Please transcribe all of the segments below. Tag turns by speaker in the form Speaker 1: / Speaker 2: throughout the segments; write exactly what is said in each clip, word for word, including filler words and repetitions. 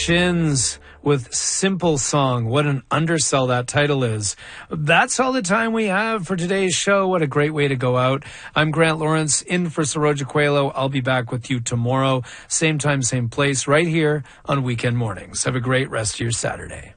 Speaker 1: Shins with Simple Song. What an undersell that title is. That's all the time we have for today's show. What a great way to go out. I'm Grant Lawrence, in for Saroja Coelho. I'll be back with you tomorrow. Same time, same place, right here on Weekend Mornings. Have a great rest of your Saturday.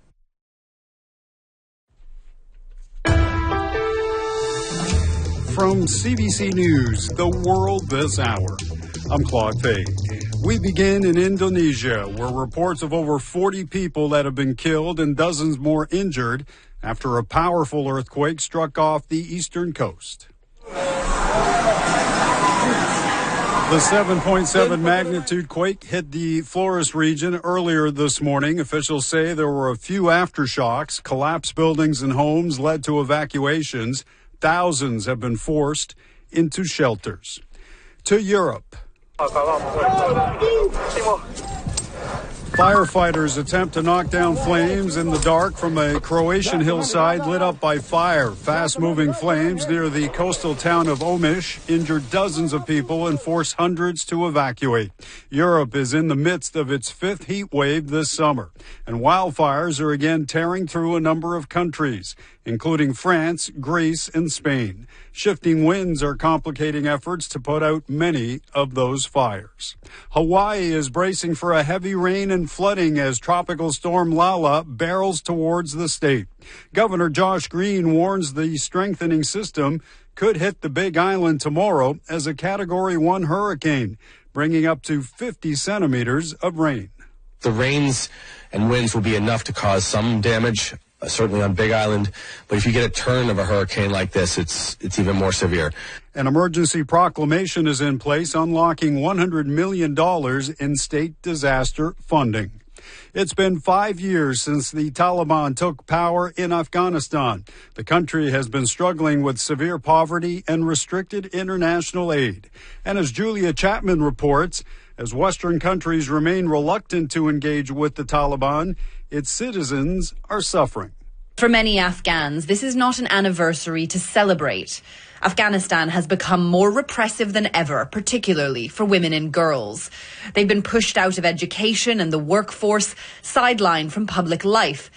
Speaker 2: From C B C News, The World This Hour, I'm Claude Page. We begin in Indonesia, where reports of over forty people that have been killed and dozens more injured after a powerful earthquake struck off the eastern coast. The seven point seven magnitude quake hit the Flores region earlier this morning. Officials say there were a few aftershocks. Collapsed buildings and homes led to evacuations. Thousands have been forced into shelters. To Europe. Firefighters attempt to knock down flames in the dark from a Croatian hillside lit up by fire. Fast-moving flames near the coastal town of Omiš injured dozens of people and forced hundreds to evacuate. Europe is in the midst of its fifth heat wave this summer, and wildfires are again tearing through a number of countries, including France, Greece, and Spain. Shifting winds are complicating efforts to put out many of those fires. Hawaii is bracing for a heavy rain and flooding as Tropical Storm Lala barrels towards the state. Governor Josh Green warns the strengthening system could hit the Big Island tomorrow as a Category one hurricane, bringing up to fifty centimeters of rain.
Speaker 3: The rains and winds will be enough to cause some damage, uh, certainly on Big Island. But if you get a turn of a hurricane like this, it's it's even more severe.
Speaker 2: An emergency proclamation is in place unlocking one hundred million dollars in state disaster funding. It's been five years since the Taliban took power in Afghanistan. The country has been struggling with severe poverty and restricted international aid. And as Julia Chapman reports, as Western countries remain reluctant to engage with the Taliban, its citizens are suffering.
Speaker 4: For many Afghans, this is not an anniversary to celebrate. Afghanistan has become more repressive than ever, particularly for women and girls. They've been pushed out of education and the workforce, sidelined from public life,